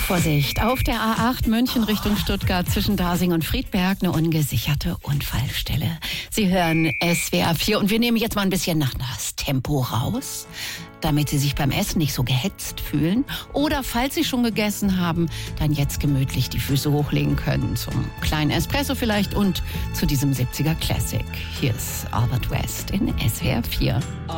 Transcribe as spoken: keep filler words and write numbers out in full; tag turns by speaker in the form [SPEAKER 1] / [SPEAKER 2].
[SPEAKER 1] Vorsicht, auf der A acht München Richtung Stuttgart zwischen Dasing und Friedberg eine ungesicherte Unfallstelle. Sie hören S W R vier und wir nehmen jetzt mal ein bisschen nach das Tempo raus, damit Sie sich beim Essen nicht so gehetzt fühlen. Oder falls Sie schon gegessen haben, dann jetzt gemütlich die Füße hochlegen können zum kleinen Espresso vielleicht und zu diesem siebziger Classic. Hier ist Albert West in S W R vier.